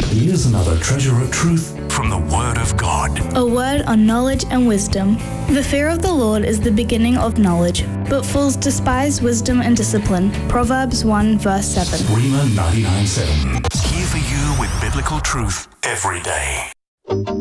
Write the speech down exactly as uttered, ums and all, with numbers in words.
Here's another treasure of truth from the Word of God. A word on knowledge and wisdom. The fear of the Lord is the beginning of knowledge, but fools despise wisdom and discipline. Proverbs one verse seven. Rhema ninety-nine seven. Here for you with biblical truth every day.